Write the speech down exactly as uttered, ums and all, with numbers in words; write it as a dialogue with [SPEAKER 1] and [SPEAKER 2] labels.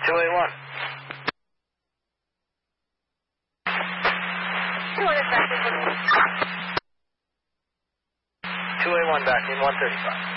[SPEAKER 1] two eight one.
[SPEAKER 2] two hundred back in.
[SPEAKER 1] two eight one back in one thirty-five.